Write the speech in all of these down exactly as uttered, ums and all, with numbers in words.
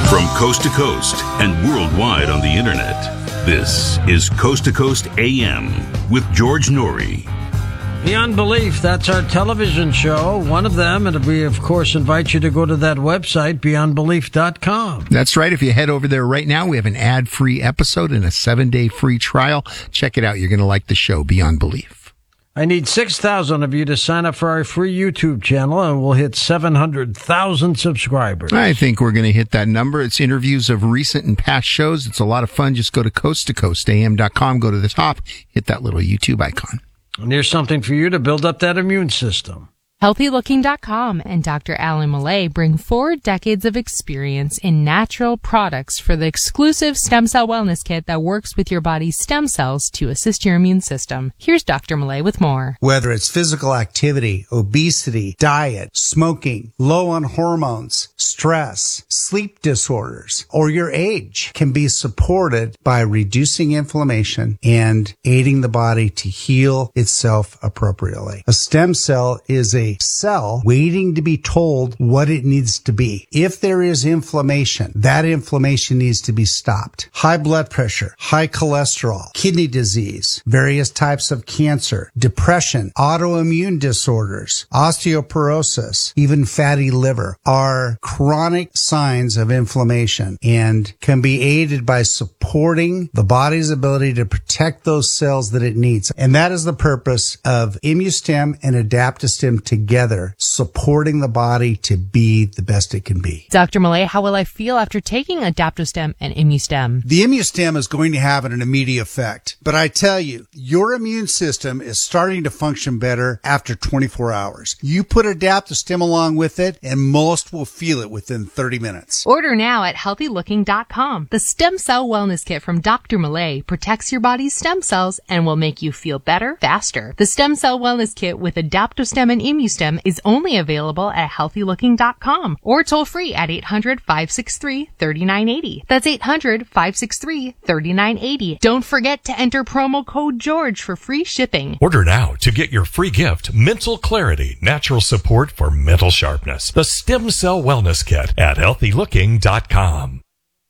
From coast to coast and worldwide on the internet, this is Coast to Coast A M with George Noory. Beyond Belief, that's our television show, one of them, and we, of course, invite you to go to that website, beyond belief dot com. That's right. If you head over there right now, we have an ad-free episode and a seven-day free trial. Check it out. You're going to like the show, Beyond Belief. I need six thousand of you to sign up for our free YouTube channel, and we'll hit seven hundred thousand subscribers. I think we're going to hit that number. It's interviews of recent and past shows. It's a lot of fun. Just go to coast to coast A M dot com, go to the top, hit that little YouTube icon. And here's something for you to build up that immune system. healthy looking dot com and Doctor Alan Millay bring four decades of experience in natural products for the exclusive Stem Cell Wellness Kit that works with your body's stem cells to assist your immune system. Here's Doctor Millay with more. Whether it's physical activity, obesity, diet, smoking, low on hormones, stress, sleep disorders, or your age can be supported by reducing inflammation and aiding the body to heal itself appropriately. A stem cell is a cell waiting to be told what it needs to be. If there is inflammation, that inflammation needs to be stopped. High blood pressure, high cholesterol, kidney disease, various types of cancer, depression, autoimmune disorders, osteoporosis, even fatty liver are chronic signs of inflammation and can be aided by supporting the body's ability to protect those cells that it needs. And that is the purpose of ImmuStem and AdaptoStem together. Together, supporting the body to be the best it can be. Doctor Millay, how will I feel after taking AdaptoStem and ImmuStem? The ImmuStem is going to have an immediate effect. But I tell you, your immune system is starting to function better after twenty-four hours. You put AdaptoStem along with it, and most will feel it within thirty minutes. Order now at healthy looking dot com. The Stem Cell Wellness Kit from Doctor Millay protects your body's stem cells and will make you feel better, faster. The Stem Cell Wellness Kit with AdaptoStem and ImmuStem is only available at healthy looking dot com or toll free at eight hundred, five six three, three nine eight zero. That's eight hundred, five six three, three nine eight zero. Don't forget to enter promo code George for free shipping. Order now to get your free gift, Mental Clarity, Natural Support for Mental Sharpness. The Stem Cell Wellness Kit at healthy looking dot com.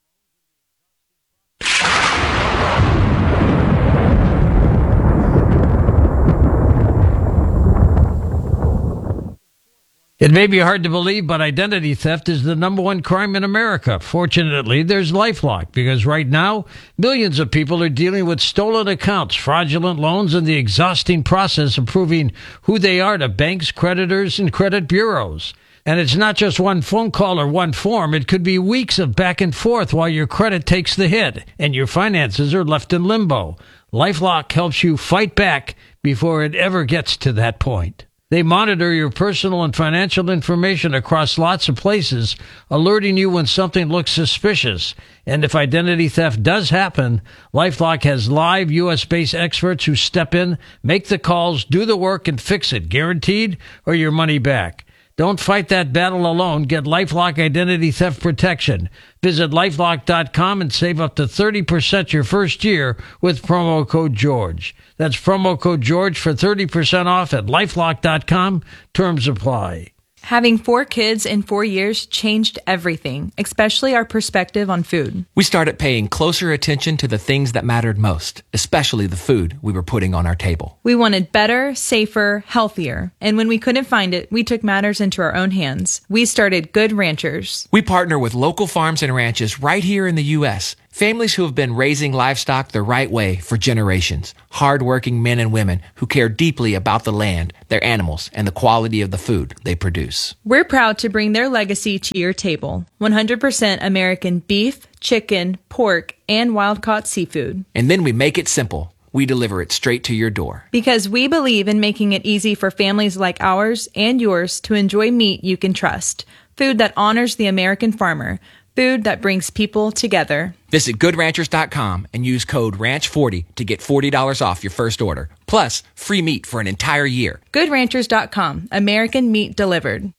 It may be hard to believe, but identity theft is the number one crime in America. Fortunately, there's LifeLock, because right now, millions of people are dealing with stolen accounts, fraudulent loans, and the exhausting process of proving who they are to banks, creditors, and credit bureaus. And it's not just one phone call or one form. It could be weeks of back and forth while your credit takes the hit and your finances are left in limbo. LifeLock helps you fight back before it ever gets to that point. They monitor your personal and financial information across lots of places, alerting you when something looks suspicious. And if identity theft does happen, LifeLock has live U S-based experts who step in, make the calls, do the work, and fix it, guaranteed, or your money back. Don't fight that battle alone. Get LifeLock Identity Theft Protection. Visit lifelock dot com and save up to thirty percent your first year with promo code George. That's promo code George for thirty percent off at lifelock dot com. Terms apply. Having four kids in four years changed everything, especially our perspective on food. We started paying closer attention to the things that mattered most, especially the food we were putting on our table. We wanted better, safer, healthier. And when we couldn't find it, we took matters into our own hands. We started Good Ranchers. We partner with local farms and ranches right here in the U S Families who have been raising livestock the right way for generations. Hard-working men and women who care deeply about the land, their animals, and the quality of the food they produce. We're proud to bring their legacy to your table. one hundred percent American beef, chicken, pork, and wild-caught seafood. And then we make it simple. We deliver it straight to your door. Because we believe in making it easy for families like ours and yours to enjoy meat you can trust. Food that honors the American farmer. Food that brings people together. Visit good ranchers dot com and use code ranch forty to get forty dollars off your first order. Plus, free meat for an entire year. good ranchers dot com. American meat delivered.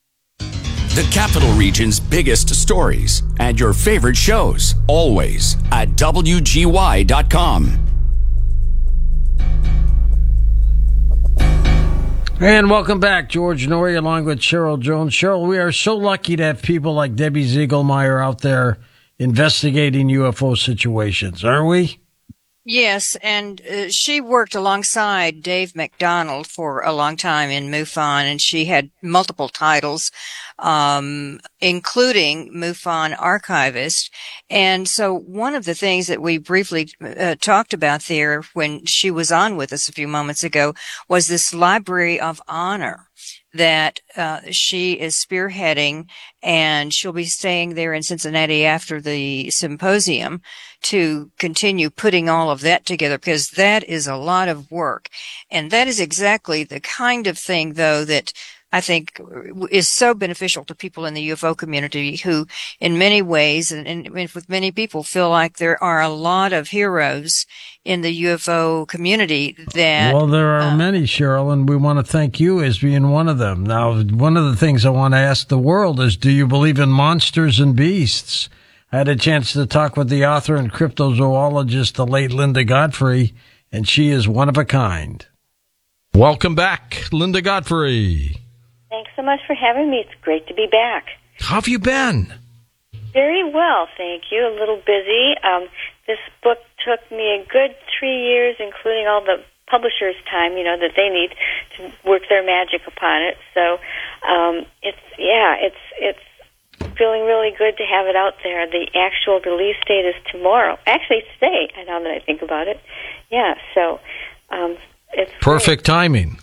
The Capital Region's biggest stories and your favorite shows, always at W G Y dot com. And welcome back, George Noory, along with Cheryl Jones. Cheryl, we are so lucky to have people like Debbie Ziegelmeyer out there investigating U F O situations, aren't we? Yes, and uh, she worked alongside Dave McDonald for a long time in MUFON, and she had multiple titles, um, including MUFON archivist. And so one of the things that we briefly uh, talked about there when she was on with us a few moments ago was this Library of Honor that uh, she is spearheading, and she'll be staying there in Cincinnati after the symposium to continue putting all of that together, because that is a lot of work. And that is exactly the kind of thing, though, that I think is so beneficial to people in the U F O community who, in many ways, and, and with many people, feel like there are a lot of heroes in the U F O community that... Well, there are uh, many, Cheryl, and we want to thank you as being one of them. Now, one of the things I want to ask the world is, do you believe in monsters and beasts? I had a chance to talk with the author and cryptozoologist, the late Linda Godfrey, and she is one of a kind. Welcome back, Linda Godfrey. Thanks so much for having me. It's great to be back. How have you been? Very well, thank you. A little busy. Um, this book took me a good three years, including all the publisher's time, you know, that they need to work their magic upon it. So, um, it's, yeah, it's, it's feeling really good to have it out there. The actual release date is tomorrow. Actually, it's today, now that I think about it. Yeah, so, um, it's perfect great timing.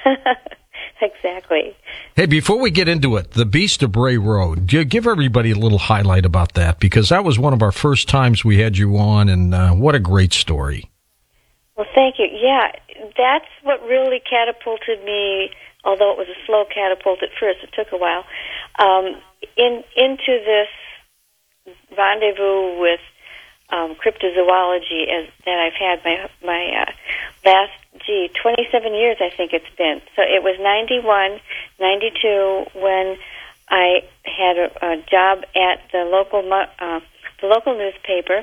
Exactly. Hey, before we get into it, the Beast of Bray Road, give everybody a little highlight about that, because that was one of our first times we had you on, and uh, what a great story. Well, thank you. Yeah, that's what really catapulted me, although it was a slow catapult at first, it took a while, um, in into this rendezvous with um, cryptozoology as, that I've had my, my uh, last Gee, twenty-seven years I think it's been. So it was ninety-one, ninety-two when I had a, a job at the local uh, the local newspaper,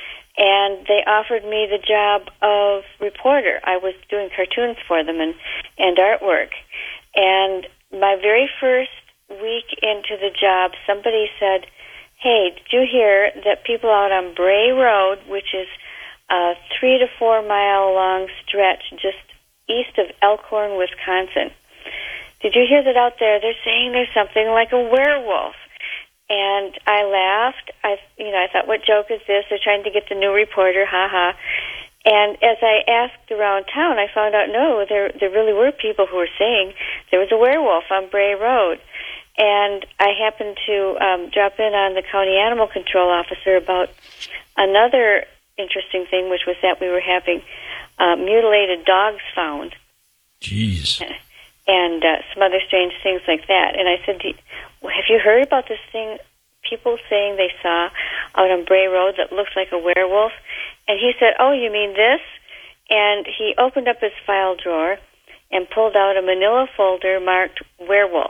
and they offered me the job of reporter. I was doing cartoons for them and, and artwork. And my very first week into the job, somebody said, "Hey, did you hear that people out on Bray Road, which is a three to four mile long stretch just east of Elkhorn, Wisconsin. Did you hear that out there? They're saying there's something like a werewolf." And I laughed. I, you know, I thought, what joke is this? They're trying to get the new reporter, ha ha. And as I asked around town, I found out, no, there there really were people who were saying there was a werewolf on Bray Road. And I happened to um, drop in on the county animal control officer about another interesting thing, which was that we were having uh, mutilated dogs found. Jeez. And uh, some other strange things like that. And I said, have you heard about this thing, people saying they saw out on Bray Road that looks like a werewolf? And he said, oh, you mean this? And he opened up his file drawer and pulled out a manila folder marked werewolf,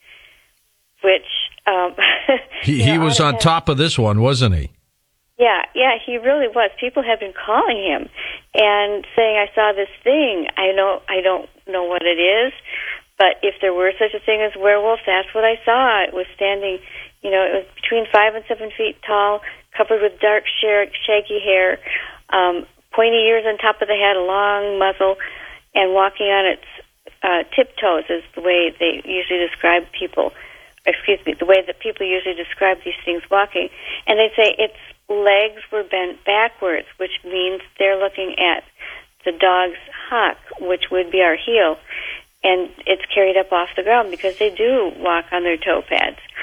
which... Um, he he know, was on top of this one, wasn't he? Yeah, yeah, he really was. People have been calling him and saying, I saw this thing. I know, I don't know what it is, but if there were such a thing as werewolf, that's what I saw. It was standing, you know, it was between five and seven feet tall, covered with dark, shaggy hair, um, pointy ears on top of the head, a long muzzle, and walking on its uh, tiptoes is the way they usually describe people. Excuse me, the way that people usually describe these things walking. And they say its legs were bent backwards, which means they're looking at the dog's hock, which would be our heel, and it's carried up off the ground because they do walk on their toe pads.